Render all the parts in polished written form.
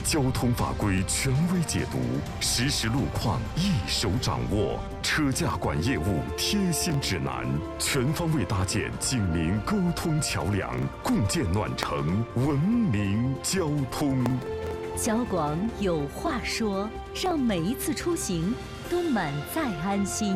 交通法规权威解读，实时路况一手掌握，车驾管业务贴心指南，全方位搭建警民沟通桥梁，共建暖城文明交通。 交广有话说，让每一次出行都满载安心。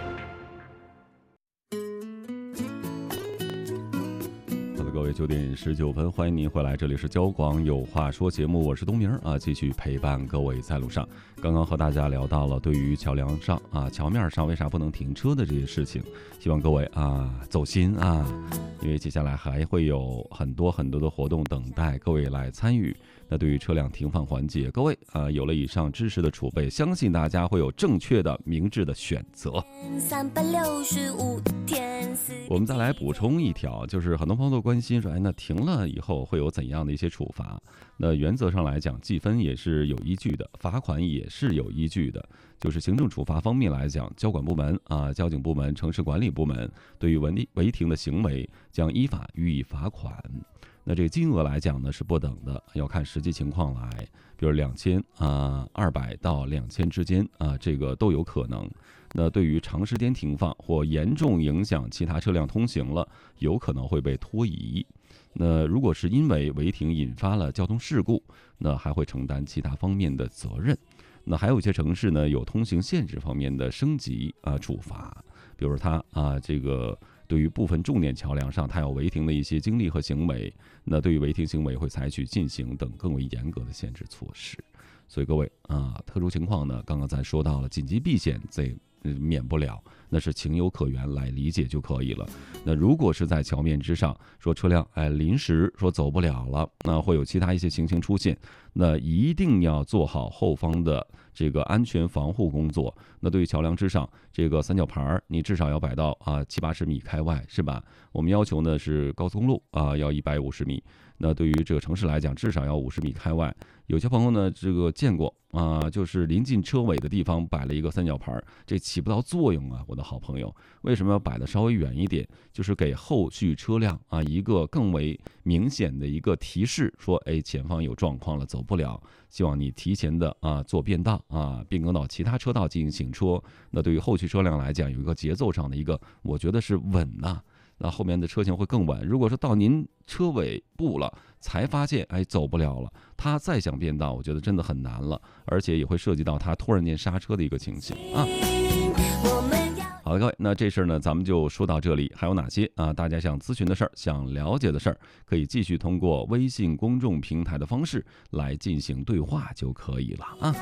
各位9点19分，欢迎您回来，这里是交广有话说节目，我是东明啊，继续陪伴各位在路上。刚刚和大家聊到了对于桥梁上桥面上为啥不能停车的这些事情，希望各位走心因为接下来还会有很多的活动等待各位来参与。那对于车辆停放环节，各位有了以上知识的储备，相信大家会有正确的明智的选择。365天我们再来补充一条，就是很多朋友都关心说，那停了以后会有怎样的一些处罚？那原则上来讲，记分也是有依据的，罚款也是有依据的。就是行政处罚方面来讲，交管部门交警部门、城市管理部门对于违停的行为将依法予以罚款。那这个金额来讲呢是不等的，要看实际情况来，比如2200到2000之间这个都有可能。那对于长时间停放或严重影响其他车辆通行了，有可能会被拖移。那如果是因为违停引发了交通事故，那还会承担其他方面的责任。那还有一些城市呢有通行限制方面的升级处罚，比如它这个对于部分重点桥梁上它有违停的一些经历和行为，那对于违停行为会采取禁行等更为严格的限制措施。所以各位特殊情况呢，刚刚咱说到了紧急避险这免不了，那是情有可原，来理解就可以了。那如果是在桥面之上说车辆临时说走不了了，那会有其他一些情形出现，那一定要做好后方的这个安全防护工作。那对于桥梁之上这个三角牌，你至少要摆到70-80米开外，是吧？我们要求呢是高速公路要150米，那对于这个城市来讲至少要50米开外。有些朋友呢这个见过就是临近车尾的地方摆了一个三角牌，这起不到作用我的好朋友。为什么要摆得稍微远一点？就是给后续车辆一个更为明显的一个提示，说前方有状况了，走不了，希望你提前的做变道变更到其他车道进行行车。那对于后续车辆来讲，有一个节奏上的一个，我觉得是稳那后面的车型会更稳。如果说到您车尾部了才发现走不了了，他再想变道，我觉得真的很难了，而且也会涉及到他突然间刹车的一个情形好的，各位，那这事儿呢咱们就说到这里。还有哪些大家想咨询的事儿、想了解的事儿，可以继续通过微信公众平台的方式来进行对话就可以了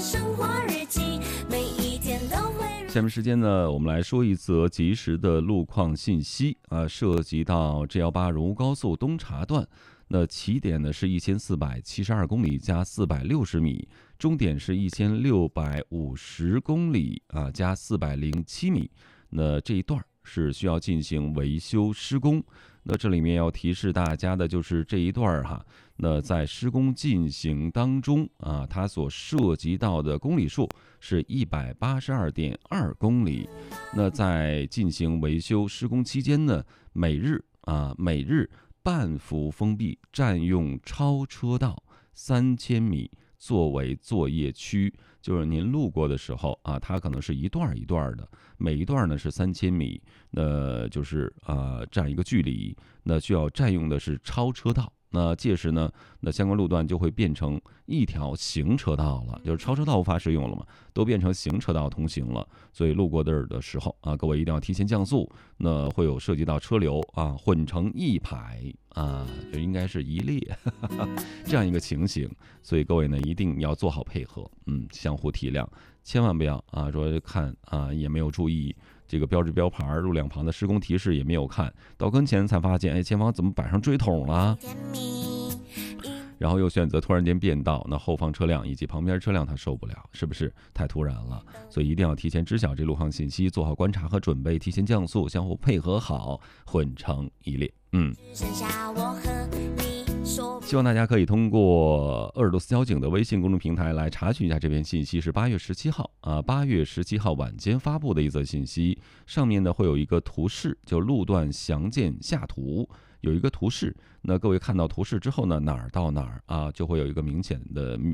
下面时间呢，我们来说一则及时的路况信息涉及到 G18 荣乌高速东岔段。那起点呢是1472公里加460米，终点是1650公里加407米。那这一段是需要进行维修施工。那这里面要提示大家的就是这一段那在施工进行当中它所涉及到的公里数是182.2公里。那在进行维修施工期间呢，每日半幅封闭占用超车道3000米作为作业区，就是您路过的时候它可能是一段一段的，每一段呢是3000米，那就是这样一个距离，那需要占用的是超车道。那届时呢，那相关路段就会变成一条行车道了，就是超车道无法使用了嘛，都变成行车道通行了。所以路过这儿的时候各位一定要提前降速，那会有涉及到车流混成一排就应该是一列这样一个情形。所以各位呢一定要做好配合，相互体谅，千万不要说看也没有注意这个标志标牌，路两旁的施工提示也没有看，到跟前才发现前方怎么摆上锥筒了，然后又选择突然间变道，那后方车辆以及旁边车辆它受不了，是不是太突然了？所以一定要提前知晓这路况信息，做好观察和准备，提前降速，相互配合好，混成一列。希望大家可以通过鄂尔多斯交警的微信公众平台来查询一下这篇信息，是8月17号8月17号晚间发布的一则信息。上面呢会有一个图示，就路段详见下图，有一个图示。那各位看到图示之后呢，哪儿到哪儿就会有一个明显的